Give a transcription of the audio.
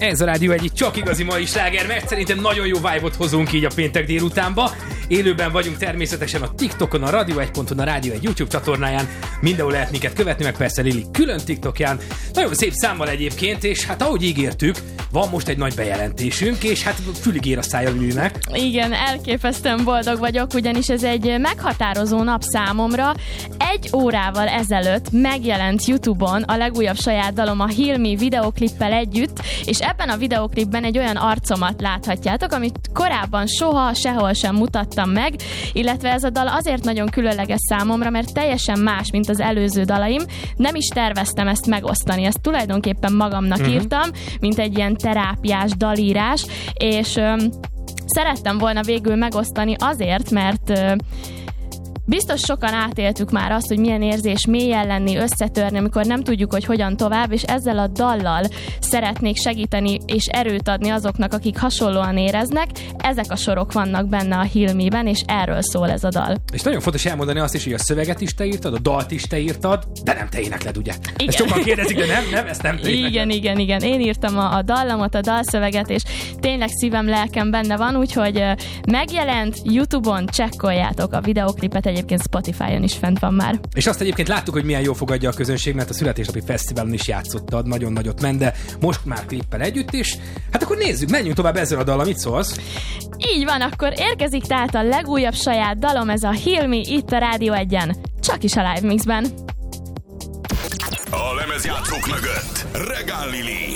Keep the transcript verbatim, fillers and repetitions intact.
Ez a Rádió egy csak igazi mai sláger, mert szerintem nagyon jó vibe-ot hozunk így a péntek délutánba. Élőben vagyunk természetesen a TikTokon, a Radio egy ponton, a Rádió egy YouTube csatornáján. Mindenhol lehet minket követni, meg persze Lili külön TikTokján. Nagyon szép számmal egyébként, és hát ahogy ígértük, van most egy nagy bejelentésünk, és hát fülig ér a szája Lilinek. Igen, elképesztően boldog vagyok, ugyanis ez egy meghatározó nap számomra. Egy órával ezelőtt megjelent YouTube-on a legújabb saját dalom, a Heal Me videoklippel együtt, és ebben a videoklipben egy olyan arcomat láthatjátok, amit korábban soha, sehol sem mutattam meg, illetve ez a dal azért nagyon különleges számomra, mert teljesen más, mint az előző dalaim. Nem is terveztem ezt megosztani, ezt tulajdonképpen magamnak uh-huh. írtam, mint egy ilyen terápiás dalírás, és öm, szerettem volna végül megosztani azért, mert ö, biztos sokan átéltük már azt, hogy milyen érzés mélyen lenni, összetörni, amikor nem tudjuk, hogy hogyan tovább, és ezzel a dallal szeretnék segíteni és erőt adni azoknak, akik hasonlóan éreznek. Ezek a sorok vannak benne a Heal Me-ben, és erről szól ez a dal. És nagyon fontos elmondani azt is, hogy a szöveget is te írtad, a dalt is te írtad, de nem te énekled, ugye? Igen. Ezt sokan kérdezik, de nem, nem, ezt nem te énekled. Igen, igen, igen. Én írtam a, a dallamot, a dalszöveget, és tényleg szívem, lelkem benne van, úgyhogy megjelent YouTube-on, csekkoljátok a videoklipet, egyébként Spotify-on is fent van már. És azt egyébként láttuk, hogy milyen jó fogadja a közönség, mert a születésnapi fesztiválon is játszottad, nagyon nagyot ment, de most már klippel együtt is. Hát akkor nézzük, menjünk tovább ezzel a dallal, mit szólsz? Így van, akkor érkezik tehát a legújabb saját dalom, ez a Heal Me itt a Rádió egyen, csak is a Live Mixben. A lemezjátszók mögött Regál Lili.